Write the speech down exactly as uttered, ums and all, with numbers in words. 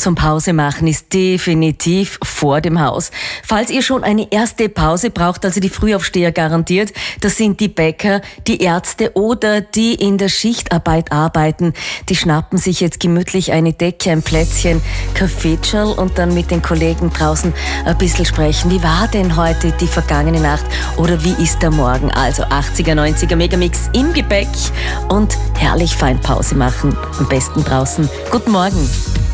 zum Pause machen ist definitiv vor dem Haus. Falls ihr schon eine erste Pause braucht, also die Frühaufsteher garantiert, das sind die Bäcker, die Ärzte oder die in der Schichtarbeit arbeiten. Die schnappen sich jetzt gemütlich eine Decke, ein Plätzchen, Kaffeetschal und dann mit den Kollegen draußen ein bisschen sprechen. Wie war denn heute die vergangene Nacht oder wie ist der Morgen? Also achtziger, neunziger Megamix im Gepäck und herrlich fein Pause machen. Am besten draußen. Guten Morgen.